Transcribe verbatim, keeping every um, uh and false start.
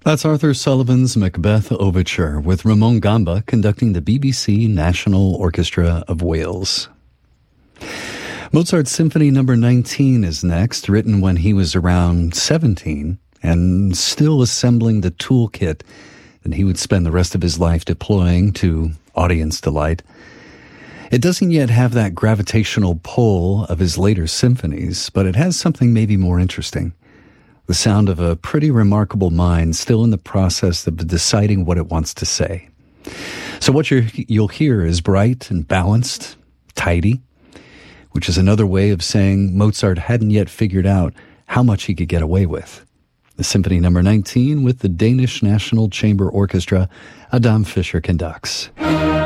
That's Arthur Sullivan's Macbeth Overture with Ramon Gamba conducting the B B C National Orchestra of Wales. Mozart's Symphony Number nineteen is next, written when he was around seventeen and still assembling the toolkit that he would spend the rest of his life deploying to audience delight. It doesn't yet have that gravitational pull of his later symphonies, but it has something maybe more interesting. The sound of a pretty remarkable mind still in the process of deciding what it wants to say. So what you're, you'll hear is bright and balanced, tidy, which is another way of saying Mozart hadn't yet figured out how much he could get away with. The Symphony Number nineteen with the Danish National Chamber Orchestra, Adam Fischer conducts.